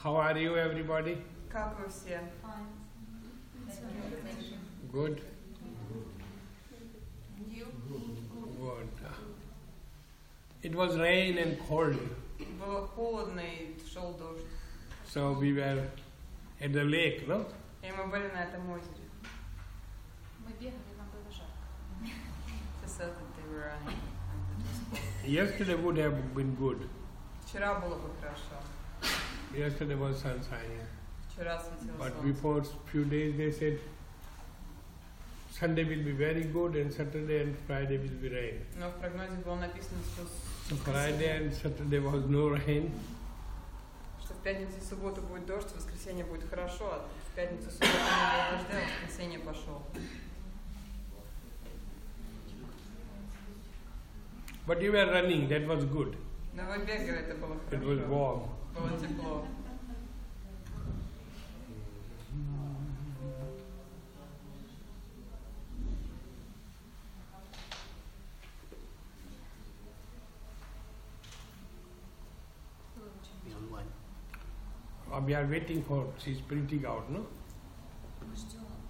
How are you, everybody? Как вы все? Good. You? Good. It was rain and cold, Было холодно и шел дождь. so we were at the lake, no? И мы были на этом озере. Мы бегали, нам было жарко. She said that they were running. And it was cold. Yesterday would have been good. Вчера было бы хорошо. Yesterday was sunshine. Вчера светило But солнце. before few days they said Sunday will be very good and Saturday and Friday will be rain. Но в прогнозе было написано, что So Friday and Saturday was no rain. в пятницу и субботу будет дождь, в воскресенье будет хорошо, а в пятницу и субботу не было дождя, а в воскресенье пошел. But you were running, that was good. Но вы бегали, это было It was хорошо. warm. Было тепло. Было очень. We are waiting for she's printing out, no? Мы ждем.